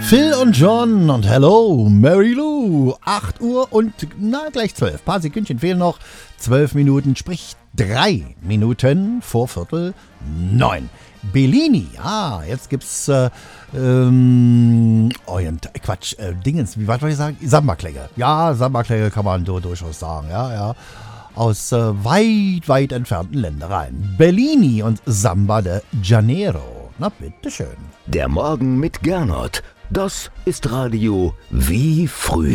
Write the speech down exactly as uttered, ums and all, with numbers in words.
Phil und John und Hello, Mary Lou. acht Uhr und na gleich zwölf. Paar Sekündchen fehlen noch. zwölf Minuten, sprich drei Minuten vor Viertel neun. Bellini, ah, jetzt gibt's äh, ähm, Orient, Quatsch, äh, Dingens, wie weit wollte ich sagen? Samba-Klänge. Ja, Samba-Klänge kann man so durchaus sagen, ja, ja. Aus äh, weit, weit entfernten Ländereien. Bellini und Samba de Janeiro. Na, bitteschön. Der Morgen mit Gernot. Das ist Radio wie früher.